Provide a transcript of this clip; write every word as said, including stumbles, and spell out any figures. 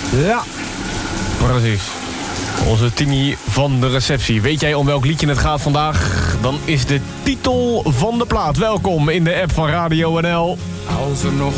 Ja, precies. Onze Tini van de receptie. Weet jij om welk liedje het gaat vandaag? Dan is de titel van de plaat. Welkom in de app van Radio N L. Als er nog